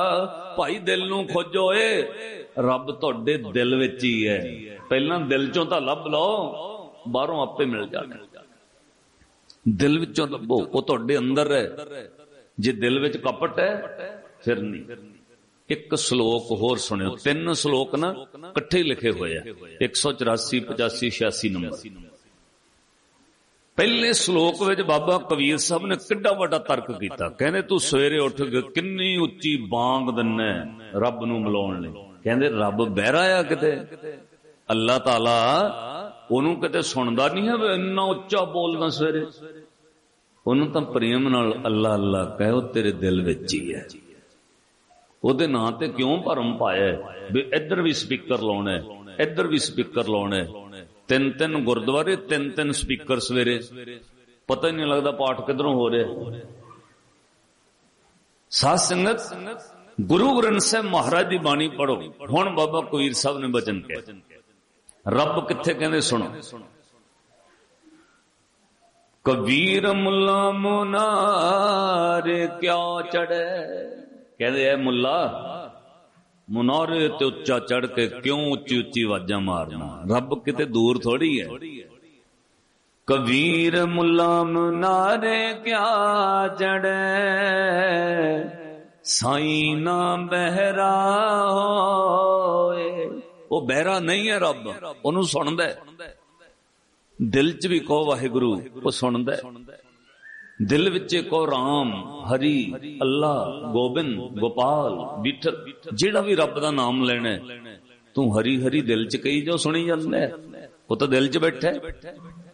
भाई दिल नूं खोजो, रब तुहाडे दिल विच ही है। पहला दिल चों तां लभ लो, बाहरों आपे मिल जाना। दिल विचों लभो, वो तुहाडे अंदर है। जे दिल विच कपट है फिर नहीं। एक श्लोक होर सुनियो, 3 श्लोक ना इकट्ठे लिखे हुए हैं, 184, 85, 86 नंबर। पहले श्लोक विच बाबा कबीर साहब ने किड्डा वड्डा तर्क किया। कहंदे तू सवेरे उठ के किन्नी उच्ची बांग दिन्ना रब नूं मिलाउण लई। कहंदे रब बहरा आ किते? अल्लाह ताला ओनू किते सुनदा नहीं है इन्ना उच्चा बोलना सवेरे? ओनू तां प्रेम नाल अल्लाह अल्लाह कहो, तेरे दिल विच ही है। ओदे नां ते क्यों भरम पाया भी इधर भी स्पीकर लाउणा है, इधर भी स्पीकर लाउणा है। 3-3 गुरुद्वारे, 3-3 स्पीकर सवेरे, पता ही नहीं लगता पाठ किधरों हो रहा। साध संगत, गुरु ग्रंथ साहिब महाराज की बाणी पढ़ो। हुण बाबा कबीर साहब ने बचन कहे, रब किथे कहंदे सुनो। कबीर मुल्ला मुनारे क्या चढ़े। कहंदे ऐ मुल्ला मुनारे ते उच्चा चढ़ के क्यों उच्ची उच्ची आवाजां मारना, रब किते दूर थोड़ी है। कबीर मुल्ला मुनारे क्या चढ़े, साईं ना बहरा होए। वो बहरा नहीं है रब, ओनू सुनदा है। दिल च भी कहो वाहिगुरु, वो सुनदा है। दिल विच को राम, हरि, अल्लाह, गोबिंद, गोपाल, विठल, जेड़ा भी रब दा नाम लेना है, तू हरि हरि दिल च कही जो सुनी जांदा है। वो तो दिल च बैठा है।